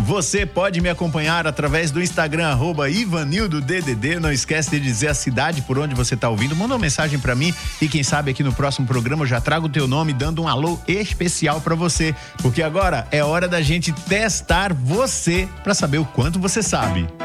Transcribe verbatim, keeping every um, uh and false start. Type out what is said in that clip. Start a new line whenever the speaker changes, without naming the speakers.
Você pode me acompanhar através do Instagram, arroba IvanildoDDD. Não esquece de dizer a cidade por onde você está ouvindo. Manda uma mensagem para mim e quem sabe aqui no próximo programa eu já trago o teu nome dando um alô especial para você. Porque agora é hora da gente testar você para saber o quanto você sabe.